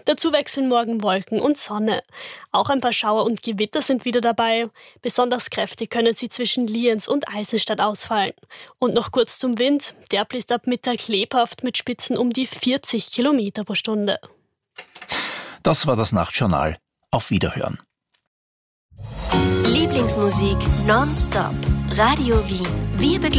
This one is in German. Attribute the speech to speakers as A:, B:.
A: Dazu wechseln morgen Wolken und Sonne. Auch ein paar Schauer und Gewitter sind wieder dabei. Besonders kräftig können sie zwischen Lienz und Eisenstadt ausfallen. Und noch kurz zum Wind. Der bläst ab Mittag lebhaft mit Spitzen um die 40 Kilometer pro Stunde.
B: Das war das Nachtjournal. Auf Wiederhören.
C: Lieblingsmusik nonstop. Radio Wien. Wir